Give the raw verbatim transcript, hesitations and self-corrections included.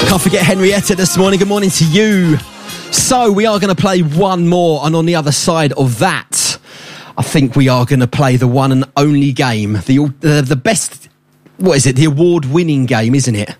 Can't forget Henrietta this morning. Good morning to you. So we are going to play one more, and on the other side of that, I think we are going to play the one and only game, the uh, the best, what is it, the award-winning game, isn't it?